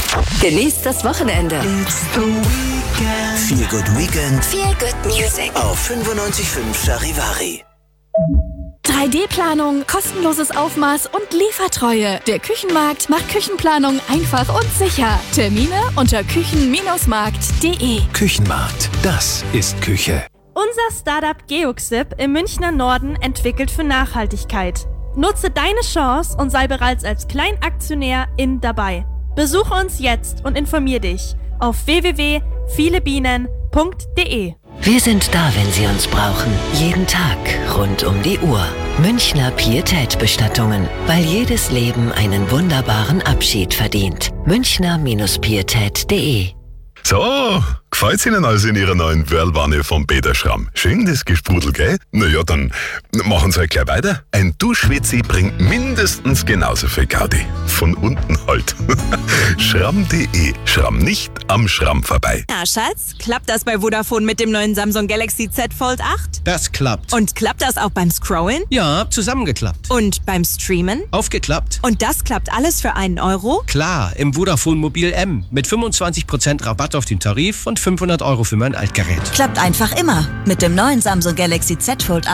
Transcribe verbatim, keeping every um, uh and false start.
Genießt das Wochenende. Feel Good Weekend. Feel Good Music. Auf fünfundneunzig Komma fünf Charivari. drei D-Planung, kostenloses Aufmaß und Liefertreue. Der Küchenmarkt macht Küchenplanung einfach und sicher. Termine unter küchen markt punkt de. Küchenmarkt, das ist Küche. Unser Startup Geoxip im Münchner Norden entwickelt für Nachhaltigkeit. Nutze deine Chance und sei bereits als Kleinaktionärin dabei. Besuche uns jetzt und informier dich auf w w w punkt viele bienen punkt de. Wir sind da, wenn Sie uns brauchen. Jeden Tag, rund um die Uhr. Münchner Pietät-Bestattungen. Weil jedes Leben einen wunderbaren Abschied verdient. Münchner Pietät punkt de. So, gefällt's Ihnen also in Ihrer neuen Whirlwanne vom Peter Schramm? Schön das Gesprudel, gell? Na ja, dann machen Sie halt gleich weiter. Ein Duschwitzi bringt mindestens genauso viel Gaudi. Von unten halt. Schramm punkt de. Schramm nicht am Schramm vorbei. Na, Schatz, klappt das bei Vodafone mit dem neuen Samsung Galaxy Z Fold acht? Das klappt. Und klappt das auch beim Scrollen? Ja, zusammengeklappt. Und beim Streamen? Aufgeklappt. Und das klappt alles für einen Euro? Klar, im Vodafone Mobil M. Mit fünfundzwanzig Prozent Rabatt auf den Tarif und fünfhundert Euro für mein Altgerät. Klappt einfach immer. Mit dem neuen Samsung Galaxy Z Fold